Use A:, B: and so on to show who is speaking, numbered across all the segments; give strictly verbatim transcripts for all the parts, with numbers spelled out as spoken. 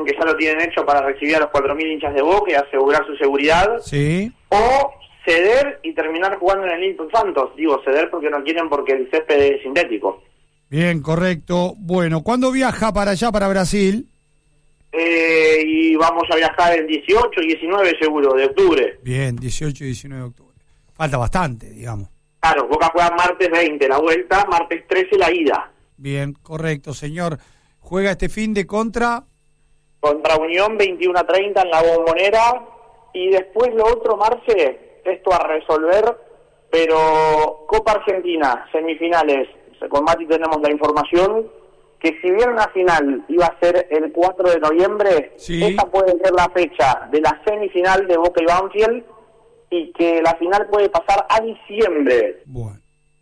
A: dicen que ya lo tienen hecho para recibir a los cuatro mil hinchas de Boca y asegurar su seguridad.
B: Sí.
A: O ceder y terminar jugando en el Nilton Santos. Digo, ceder porque no quieren porque el césped es sintético.
B: Bien, correcto. Bueno, ¿cuándo viaja para allá, para Brasil?
A: Eh, y vamos a viajar el dieciocho y diecinueve seguro, de octubre.
B: Bien, dieciocho y diecinueve de octubre. Falta bastante, digamos.
A: Claro, Boca juega martes veinte la vuelta, martes trece la ida.
B: Bien, correcto, señor. Juega este fin de contra...
A: Contra Unión veintiuno a treinta en la Bombonera. Y después lo otro, Marce, esto a resolver, pero Copa Argentina, semifinales. Con Mati tenemos la información que si bien la final iba a ser el cuatro de noviembre,
B: sí,
A: esa puede ser la fecha de la semifinal de Boca y Banfield, y que la final puede pasar a diciembre.
B: Bueno.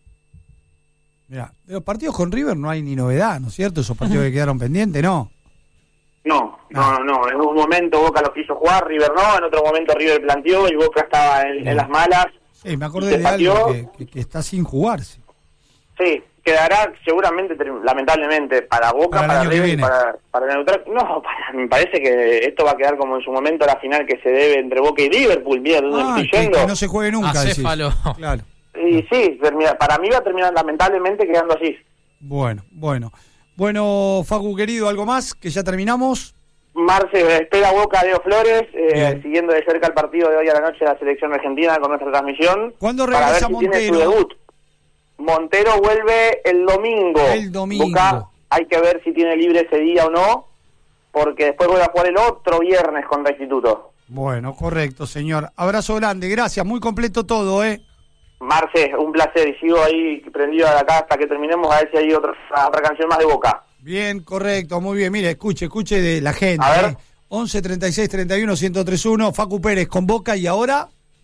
B: Mira, de los partidos con River no hay ni novedad, ¿no es cierto? Esos partidos que quedaron pendientes, ¿no?
A: No, no, no, no. En un momento Boca lo quiso jugar, River no, en otro momento River planteó y Boca estaba en, en las malas.
B: Sí, me acordé de algo que, que, que está sin jugarse.
A: Sí, quedará seguramente, lamentablemente, para Boca, para, para River y para, para Neutral. No, para, me parece que esto va a quedar como en su momento la final que se debe entre Boca y Liverpool. Mira, ¿dónde
B: ah,
A: estoy yendo?
B: Que, que no se juegue nunca.
C: Acéfalo.
B: Claro.
A: Y sí, termina, para mí va a terminar lamentablemente quedando así.
B: Bueno, bueno. Bueno, Facu, querido, ¿algo más? Que ya terminamos.
A: Marce, espera Boca, Leo Flores, eh, siguiendo de cerca el partido de hoy a la noche de la selección argentina con nuestra transmisión.
B: ¿Cuándo regresa
A: para ver si
B: Montero?
A: Tiene su debut. Montero vuelve el domingo.
B: El domingo.
A: Boca, hay que ver si tiene libre ese día o no, porque después vuelve a jugar el otro viernes contra Instituto.
B: Bueno, correcto, señor. Abrazo grande, gracias, muy completo todo, ¿eh?
A: Marce, un placer, y sigo ahí prendido de acá hasta que terminemos, a ver si hay otra, otra canción más de Boca.
B: Bien, correcto, muy bien. Mire, escuche, escuche de la gente.
A: A ver.
B: ¿eh? once, treinta y seis, treinta y uno, ciento tres punto uno, Facu Pérez con Boca, y ahora...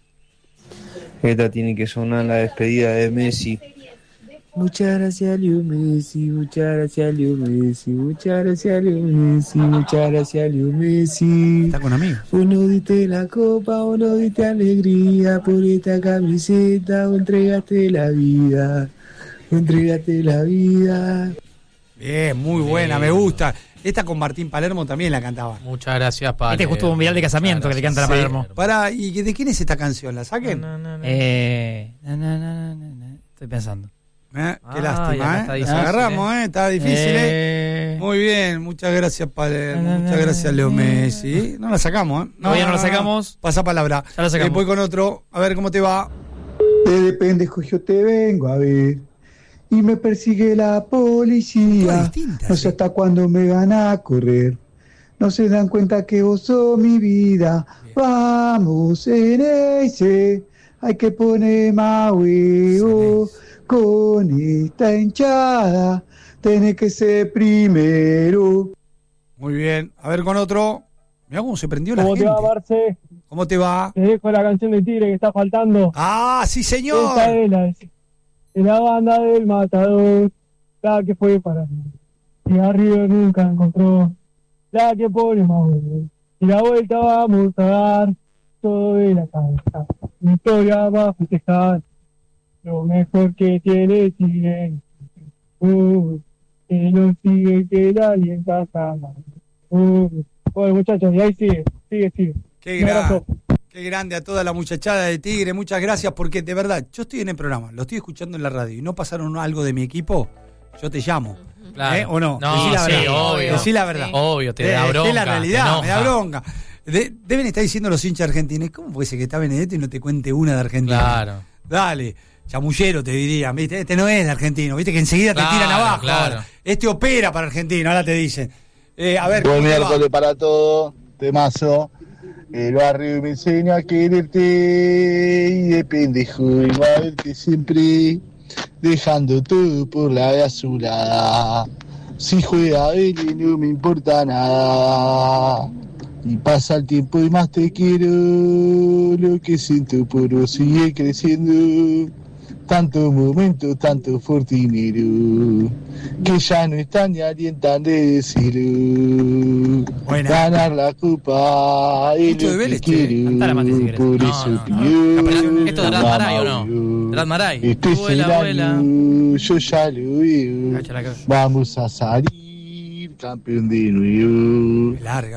D: Esta tiene que sonar la despedida de Messi. Muchas gracias, Leo Messi, muchas gracias, Leo Messi, muchas gracias, Leo Messi, muchas gracias, Leo Messi.
B: Está con amigos.
D: Vos no diste la copa, vos no diste alegría, por esta camiseta vos entregaste la vida, vos entregaste la vida.
B: Bien, muy buena, me gusta. Esta con Martín Palermo también la cantaba.
C: Muchas gracias, Palermo.
E: Este es justo un viral de casamiento que le canta a Palermo.
B: Sí. Pará, ¿y de quién es esta canción? ¿La saquen?
E: No, no, no, eh, no, no, no, no, no. Estoy pensando.
B: ¿Eh? Qué
E: ah,
B: lástima, ¿eh? Nos agarramos, ¿eh? Está difícil, ¿eh? ¿eh? Muy bien, muchas gracias, Palermo. No, no, muchas gracias, Leo Messi. No la sacamos, ¿eh?
E: No, ya no la sacamos.
B: Pasa palabra.
E: Ya la sacamos.
B: Eh, voy con otro. A ver cómo te va.
F: De pendejo yo te vengo a ver y me persigue la policía. No sé hasta cuándo me van a correr. No se dan cuenta que vos sos mi vida. Bien. Vamos en ese. Hay que poner más huevo. Con esta hinchada tenés que ser primero.
B: Muy bien. A ver con otro. Mirá cómo se prendió la
G: gente.
B: ¿Cómo
G: te va, Marce?
B: ¿Cómo te va?
G: Te dejo la canción de Tigre que está faltando.
B: ¡Ah, sí, señor!
G: Esta es la, es la banda del Matador, la que fue para mí. Y arriba nunca encontró, la que pone más bueno. Y la vuelta vamos a dar, todo de la cabeza. Mi historia va a festejar, lo mejor que tiene Tigre. Uh, que no sigue que nadie en casa. Uh, bueno, muchachos, y ahí sigue, sigue, sigue.
B: Qué grande, qué grande a toda la muchachada de Tigre, muchas gracias, porque de verdad, yo estoy en el programa, lo estoy escuchando en la radio y no pasaron algo de mi equipo, yo te llamo.
C: Claro.
B: ¿Eh? ¿O no?
C: No,
B: Decí la
C: sí,
B: verdad.
C: obvio.
B: Decí la verdad.
C: Sí. Obvio, te da bronca.
B: Es la realidad, me da
C: enoja.
B: bronca. De, deben estar diciendo los hinchas argentinos, ¿cómo puede ser que está Benedetto y no te cuente una de Argentina?
C: Claro.
B: Dale, chamullero te diría, ¿viste? Este no es de argentino, ¿viste? Que enseguida
C: claro,
B: te tiran abajo.
C: Claro.
B: Ahora. Este opera para Argentina, ahora te dicen. Eh, a ver,
H: buen miércoles para todo, temazo. El barrio me enseña a quererte y de pendejo iba a verte siempre, dejando todo por la basura. Si juega Vélez no me importa nada. Y pasa el tiempo y más te quiero. Lo que siento por vos sigue creciendo. Tanto momento, tanto fortinero, que ya no están ni alientan de decirlo.
B: Buena.
H: Ganar la copa es
B: Mucho
H: lo
B: de Vélez,
H: que quiero.
E: Cantala, Mati, si querés.
H: Por
C: No,
H: eso
C: no,
H: pido.
C: no. ¿Esto es Drad Maray o no? Drad Maray.
H: Este es el
C: Vuela, vuela.
H: año, yo ya lo veo.
E: Cacha la cabeza.
H: Vamos a salir campeón de nuevo.
B: larga.